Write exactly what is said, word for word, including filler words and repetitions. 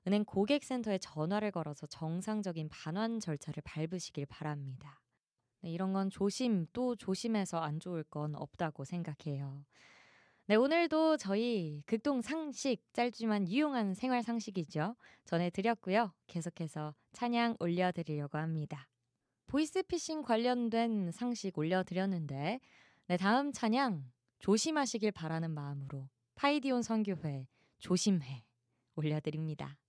은행 고객센터에 전화를 걸어서 정상적인 반환 절차를 밟으시길 바랍니다. 네, 이런 건 조심 또 조심해서 안 좋을 건 없다고 생각해요. 네, 오늘도 저희 극동 상식, 짧지만 유용한 생활 상식이죠. 전해드렸고요. 계속해서 찬양 올려드리려고 합니다. 보이스피싱 관련된 상식 올려드렸는데 네, 다음 찬양 조심하시길 바라는 마음으로 파이디온 선교회 조심해 올려드립니다.